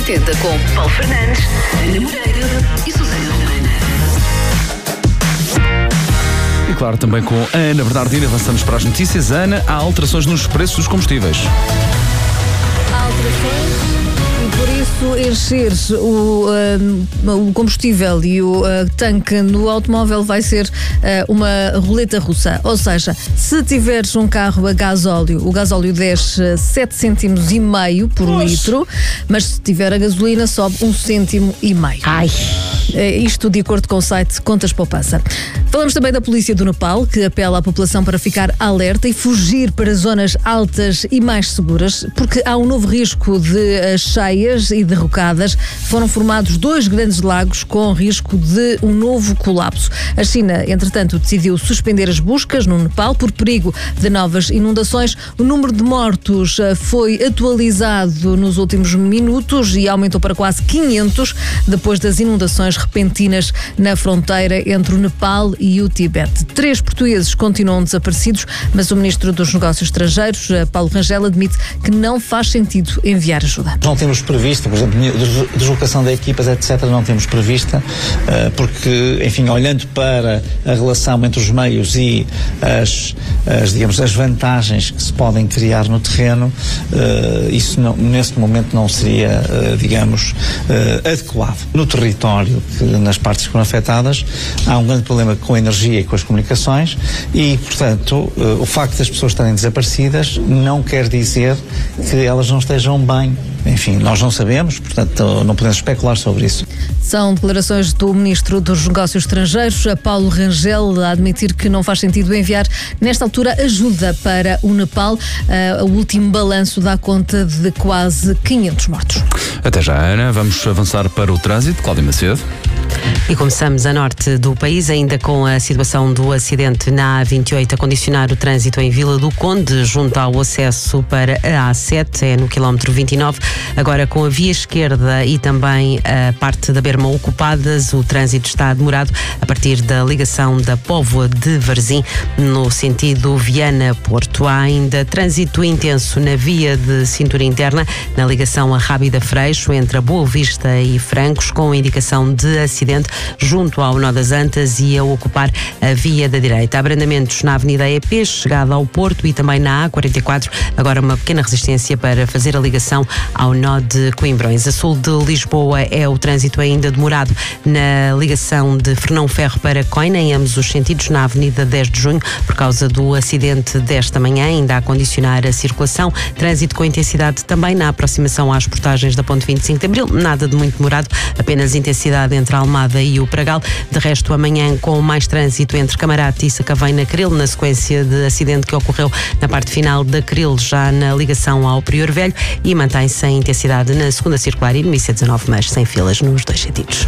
80 com Paulo Fernandes, Ana Moreira e Susana Romana. E claro, também com a Ana Bernardina avançamos para as notícias. Ana, há alterações nos preços dos combustíveis. Há alterações e por isso encher o combustível e o tanque no automóvel vai ser uma roleta russa. Ou seja, se tiveres um carro a gasóleo, o gasóleo desce 7 cêntimos e meio por litro, mas se tiver a gasolina sobe 1,5 cêntimo. Ai! Isto de acordo com o site Contas Poupança. Falamos também da polícia do Nepal, que apela à população para ficar alerta e fugir para zonas altas e mais seguras, porque há um novo risco de cheias e derrocadas. Foram formados 2 grandes lagos com risco de um novo colapso. A China, entretanto, decidiu suspender as buscas no Nepal por perigo de novas inundações. O número de mortos foi atualizado nos últimos minutos e aumentou para quase 500 depois das inundações repentinas na fronteira entre o Nepal e o Tibete. 3 portugueses continuam desaparecidos, mas o Ministro dos Negócios Estrangeiros, Paulo Rangel, admite que não faz sentido enviar ajuda. Não temos prevista, por exemplo, deslocação de equipas, etc., não temos prevista, porque, enfim, olhando para a relação entre os meios e as vantagens que se podem criar no terreno, isso não, neste momento não seria, adequado. No território, nas partes que foram afetadas, há um grande problema com a energia e com as comunicações e, portanto, o facto das pessoas estarem desaparecidas não quer dizer que elas não estejam bem. Enfim, nós não sabemos, portanto, não podemos especular sobre isso. São declarações do Ministro dos Negócios Estrangeiros, Paulo Rangel, a admitir que não faz sentido enviar, nesta altura, ajuda para o Nepal. O último balanço dá conta de quase 500 mortos. Até já, Ana. Vamos avançar para o trânsito. Cláudia Macedo. E começamos a norte do país, ainda com a situação do acidente na A28 a condicionar o trânsito em Vila do Conde, junto ao acesso para a A7, é no quilómetro 29. Agora, com a via esquerda e também a parte da berma ocupadas, o trânsito está demorado a partir da ligação da Póvoa de Varzim, no sentido Viana-Porto. Há ainda trânsito intenso na via de cintura interna, na ligação a Rábida Freixo, entre a Boa Vista e Francos, com indicação de acidente junto ao Nó das Antas e a ocupar a via da direita. Abrandamentos na Avenida EP, chegada ao Porto, e também na A44, agora uma pequena resistência para fazer a ligação ao Nó de Coimbrões. A sul de Lisboa é o trânsito ainda demorado na ligação de Fernão Ferro para Coina, em ambos os sentidos, na Avenida 10 de Junho, por causa do acidente desta manhã, ainda a condicionar a circulação. Trânsito com intensidade também na aproximação às portagens da Ponte 25 de Abril, nada de muito demorado, apenas intensidade entre a Almada e o Pragal. De resto, amanhã com mais trânsito entre Camarate e Sacavém-na-Cril, na sequência de acidente que ocorreu na parte final da Cril, já na ligação ao Prior Velho, e mantém-se a intensidade na segunda circular e no IC19, mas sem filas nos 2 sentidos.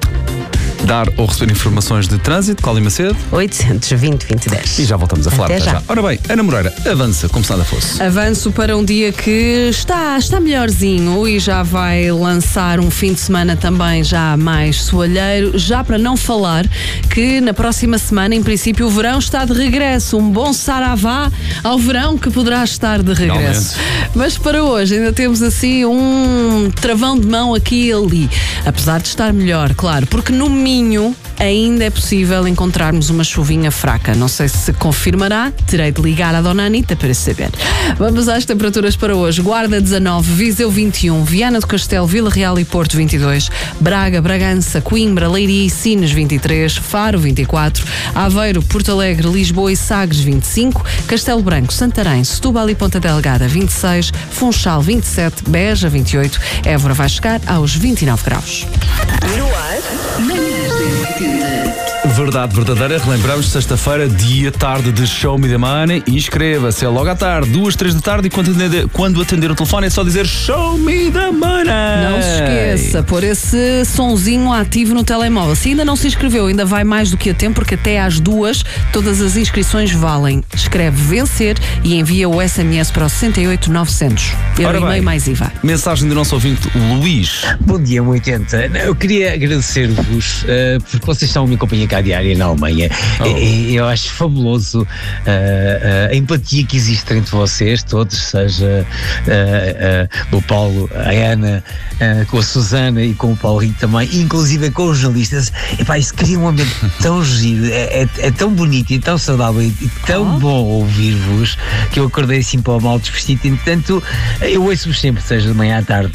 Dar ou receber informações de trânsito, Cláudia Macedo. 820-2010. E já voltamos a falar. Até já. Ora bem, Ana Moreira, avança como se nada fosse. Avanço para um dia que está melhorzinho e já vai lançar um fim de semana também já mais soalheiro, já para não falar que na próxima semana, em princípio, o verão está de regresso. Um bom saravá ao verão que poderá estar de regresso. Finalmente. Mas para hoje ainda temos assim um travão de mão aqui e ali. Apesar de estar melhor, claro, porque no Minho ainda é possível encontrarmos uma chuvinha fraca. Não sei se confirmará, terei de ligar à Dona Anita para saber. Vamos às temperaturas para hoje. Guarda 19, Viseu 21, Viana do Castelo, Vila Real e Porto 22, Braga, Bragança, Coimbra, Leiria e Sines 23, Faro 24, Aveiro, Porto Alegre, Lisboa e Sagres 25, Castelo Branco, Santarém, Setúbal e Ponta Delgada 26, Funchal 27, Beja 28, Évora vai chegar aos 29 graus. No ar, manhãs da 80. Verdade verdadeira, relembramos, sexta-feira, dia, tarde de Show Me the Money. Inscreva-se, é logo à tarde, 2, 3 da tarde, e quando atender o telefone é só dizer Show Me the Money. Não se esqueça, pôr esse sonzinho ativo no telemóvel. Se ainda não se inscreveu, ainda vai mais do que a tempo, porque até às 2 todas as inscrições valem. Escreve vencer e envia o SMS para o 68900. Euro e meio mais IVA. Mensagem do nosso ouvinte Luís. Bom dia, 80. Eu queria agradecer-vos porque vocês são a minha companhia música diária na Alemanha. Eu acho fabuloso a empatia que existe entre vocês todos, seja o Paulo, a Ana, com a Susana e com o Paulinho também, inclusive com os jornalistas. Epá, isso cria um ambiente tão giro, é tão bonito e tão saudável e tão bom ouvir-vos, que eu acordei assim para o mal desvestido. Portanto, eu ouço-vos sempre, seja de manhã à tarde,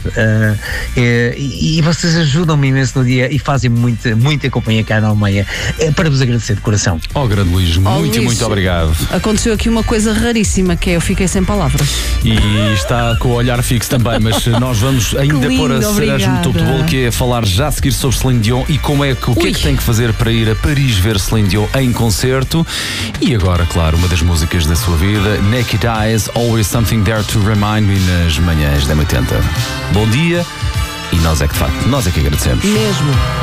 e vocês ajudam-me imenso no dia e fazem muita companhia cá na Alemanha, para vos agradecer de coração. Grande Luís, muito obrigado. Aconteceu aqui uma coisa raríssima, que é eu fiquei sem palavras. E está com o olhar fixo também, mas nós vamos ainda pôr a cereja no topo do bolo, que é falar já a seguir sobre Celine Dion e o que é que tem que fazer para ir a Paris ver Celine Dion em concerto. E agora, claro, uma das músicas da sua vida, Naked Eyes, Always Something There to Remind Me, nas manhãs da 80. Bom dia, e nós é que de facto, nós é que agradecemos. Mesmo.